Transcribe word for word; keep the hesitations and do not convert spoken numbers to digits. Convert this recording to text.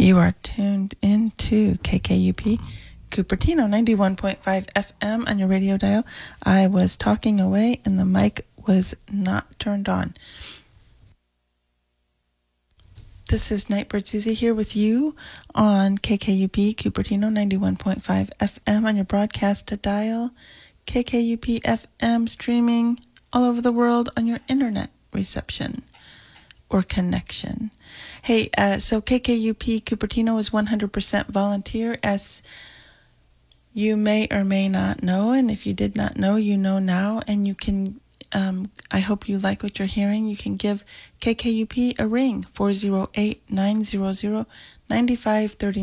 You are tuned into K K U P Cupertino ninety-one point five F M on your radio dial. I was talking away and the mic was not turned on. This is Nightbird Susie here with you on K K U P Cupertino ninety-one point five F M on your broadcast dial. K K U P F M streaming all over the world on your internet reception or connection. Hey, uh, so K K U P Cupertino is one hundred percent volunteer, as you may or may not know. And if you did not know, you know now. And you can, um, I hope you like what you're hearing. You can give K K U P a ring, four oh eight, nine hundred, nine five three